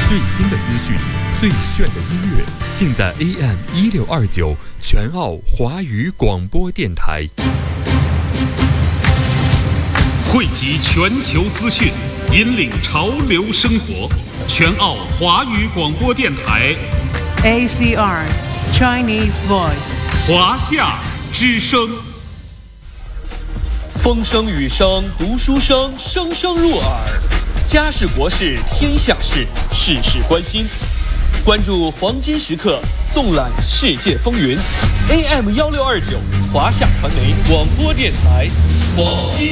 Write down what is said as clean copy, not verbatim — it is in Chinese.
最新的资讯，最炫的音乐，尽在 AM1629全澳华语广播电台。 汇集全球资讯，引领潮流生活。全澳华语广播电台 ACR Chinese Voice 华夏之声。 风声雨声读书声，声声入耳。家事国事天下事，事事关心。关注黄金时刻，纵览世界风云。AM1629华夏传媒广播电台黄金